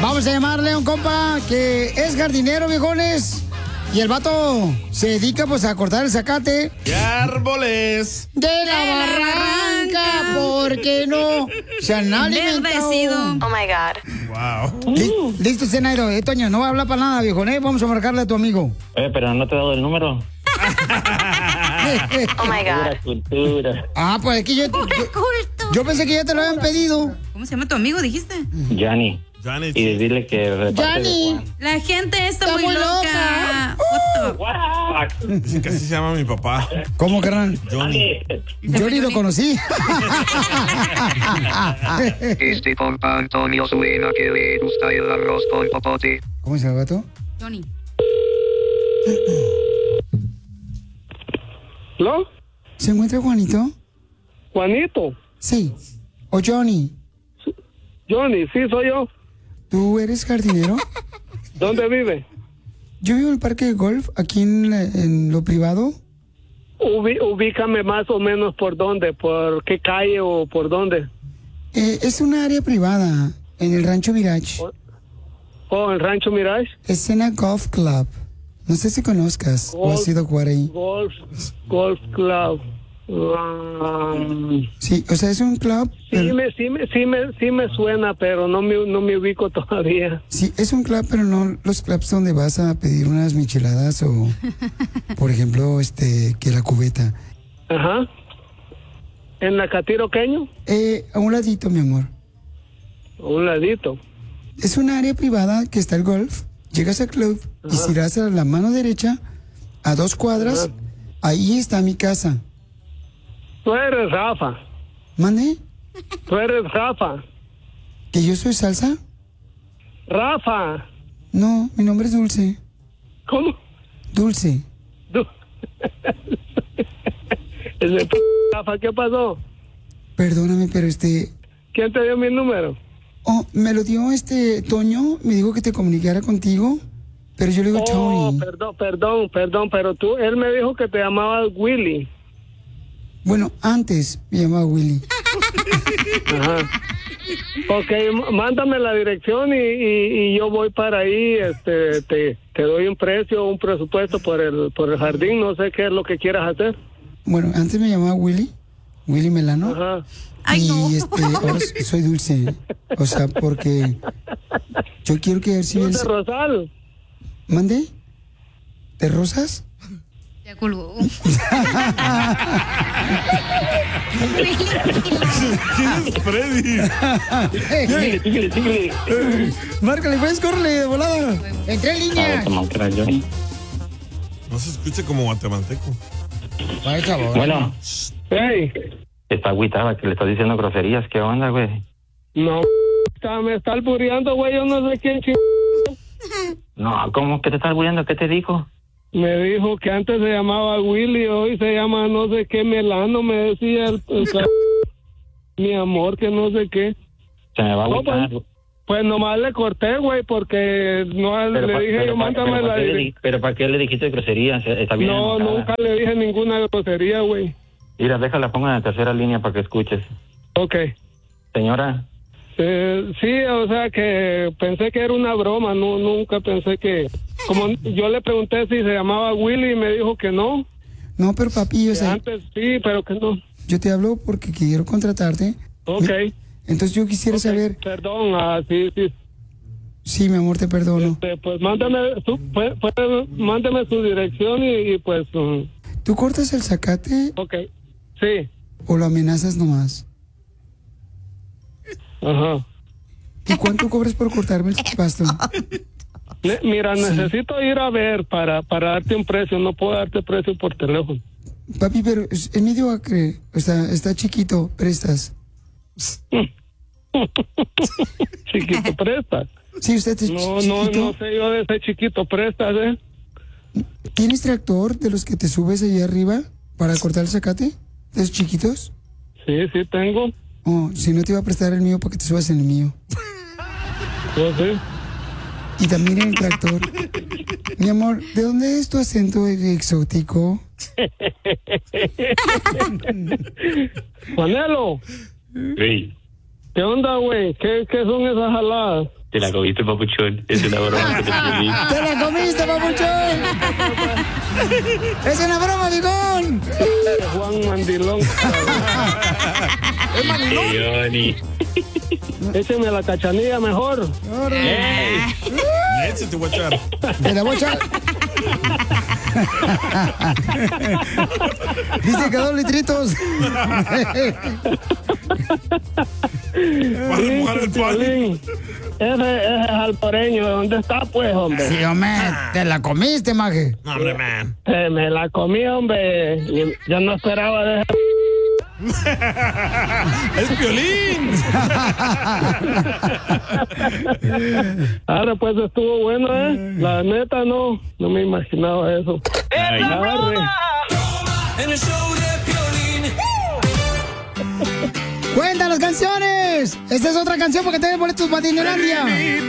Vamos a llamarle a un compa que es jardinero, viejones. Y el vato se dedica pues a cortar el zacate. ¡Qué árboles! De la barranca, porque no se han alimentado. Oh my God. Wow. Listo, Zenairo. Toño, no va a hablar para nada, viejo. Vamos a marcarle a tu amigo. Pero no te he dado el número. Oh my God. Cultura. Ah, pues es que yo pensé que ya te lo habían pedido. ¿Cómo se llama tu amigo, dijiste? Yanni. Y dile que... Yanni. La gente está muy loca. Dicen que así se llama mi papá. ¿Cómo, carnal? Johnny. Johnny lo conocí. Este compa Antonio suena que le gusta el arroz con popote. ¿Cómo se llama el gato? Johnny. ¿No? ¿Se encuentra Juanito? ¿Juanito? Sí. ¿O Johnny? Johnny, sí, soy yo. ¿Tú eres jardinero? ¿Dónde vive? Yo vivo en el parque de golf, aquí en lo privado. Ubícame más o menos por dónde, por qué calle o por dónde. Es una área privada, en el Rancho Mirage. ¿El Rancho Mirage? Escena Golf Club. No sé si conozcas o has ido a jugar ahí. Golf Club. Sí, o sea, es un club. Sí me suena, pero no me ubico todavía. Sí, es un club, pero no los clubs donde vas a pedir unas micheladas o, por ejemplo, que la cubeta. Ajá. ¿En la Catiroqueño? A un ladito, mi amor. A un ladito. Es una área privada que está el golf. Llegas al club y si das a la mano derecha, a 2 cuadras, ahí está mi casa. Tú eres Rafa. ¿Mande? Tú eres Rafa. ¿Que yo soy Salsa? Rafa. No, mi nombre es Dulce. ¿Cómo? Dulce. Rafa, ¿qué pasó? Perdóname, pero ¿Quién te dio mi número? Oh, me lo dio Toño, me dijo que te comunicara contigo, pero yo le digo Tony. Perdón, pero él me dijo que te llamabas Willy. Bueno, antes me llamaba Willy. Ajá. Ok, mándame la dirección y yo voy para ahí, te doy un presupuesto por el jardín, no sé qué es lo que quieras hacer. Bueno, antes me llamaba Willy Melano. Ajá. Ay, no. Y ahora soy Dulce. O sea, porque yo quiero que si ¿De Rosal? ¿Mande? ¿De Rosas? Ya colgó. ¿Quién es Freddy? Síguele. Márcale, pues, córrele de volada. Entré en línea. No se escucha como guatemalteco. Ay, cabrón. Bueno. Hey. Está agüitada que le estás diciendo groserías. ¿Qué onda, güey? No, me está albureando, güey, yo no sé quién No, ¿cómo que te estás albureando? ¿Qué te dijo? Me dijo que antes se llamaba Willy, hoy se llama no sé qué Melano, me decía mi amor, que no sé qué. Se me va a agüitar. Pues nomás le corté, güey, porque no le dije yo, mándame la dirección. ¿Pero para qué le dijiste groserías? Está bien. No, nunca le dije ninguna grosería, güey. Mira, déjala, ponga en la tercera línea para que escuches. Ok. Señora. Sí, o sea que pensé que era una broma, nunca pensé que... Como yo le pregunté si se llamaba Willy y me dijo que no. No, pero papi, o sea... Antes sí, pero que no. Yo te hablo porque quiero contratarte. Ok. Entonces yo quisiera saber... Perdón, sí. Sí, mi amor, te perdono. Pues mándame su dirección y pues... ¿Tú cortas el zacate? Ok, sí. ¿O lo amenazas nomás? Ajá. ¿Y cuánto cobras por cortarme el pasto? Mira, necesito ir a ver para darte un precio. No puedo darte precio por teléfono. Papi, pero es medio acre. O sea, está chiquito. ¿Prestas? Chiquito, prestas. Sí, usted es chiquito. No sé yo de ese chiquito, prestas, ¿eh? ¿Tienes tractor de los que te subes allá arriba para cortar el zacate? ¿De esos chiquitos? Sí, tengo. Oh, si no te iba a prestar el mío para que te subas en el mío. Pues sí. Y también en el tractor. Mi amor, ¿de dónde es tu acento exótico? Juanelo. Sí. ¿Qué onda, güey? ¿Qué son esas jaladas? Te la comiste, papuchón. Es una broma que te pedí. ¡Te la comiste, papuchón! ¡Es una broma, Bigón! Juan Mandilón. Johnny. Écheme la cachanilla mejor. Ese te voy a echar. Te la voy a echar. Dice que 2 litritos. Vas a remojar el pan. Piolín, ese es alporeño. ¿Dónde está, pues, hombre? Sí, hombre, te la comiste, maje. No, hombre, man. Me la comí, hombre. Yo no esperaba de... ¡Es Piolín! Ahora, pues, estuvo bueno, ¿eh? La neta, no me imaginaba eso. Ay, Arre. En el show de Piolín. ¡Cuenta las canciones! Esta es otra canción porque te boletos para Disneylandia.